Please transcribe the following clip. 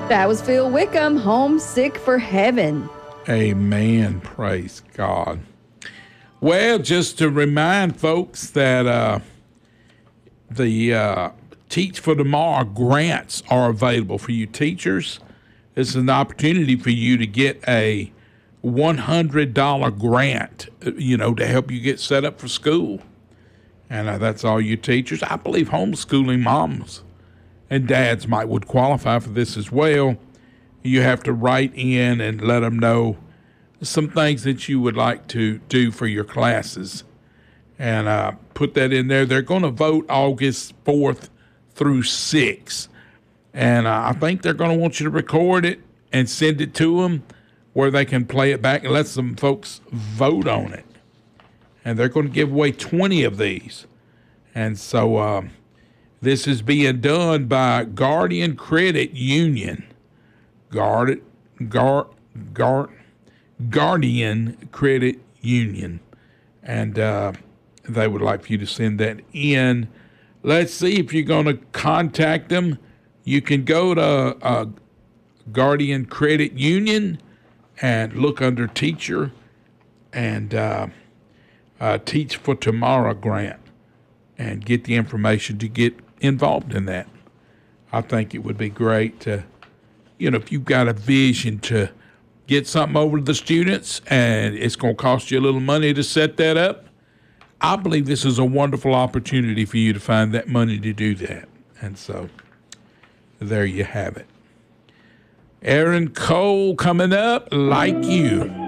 That was Phil Wickham, Homesick for Heaven. Amen. Praise God. Well, just to remind folks that the Teach for Tomorrow grants are available for you teachers. This is an opportunity for you to get a $100 grant, to help you get set up for school. And that's all you teachers. I believe homeschooling moms and dads would qualify for this as well. You have to write in and let them know some things that you would like to do for your classes, and put that in there. They're going to vote August 4th through 6th, and I think they're going to want you to record it and send it to them where they can play it back and let some folks vote on it. And they're going to give away 20 of these. And so this is being done by Guardian Credit Union. Guardian Credit Union. And they would like for you to send that in. Let's see if you're going to contact them. You can go to Guardian Credit Union and look under teacher and Teach for Tomorrow grant and get the information to get involved in that. I think it would be great to, if you've got a vision to get something over to the students and it's going to cost you a little money to set that up, I believe this is a wonderful opportunity for you to find that money to do that. And so there you have it. Aaron Cole coming up, Like You.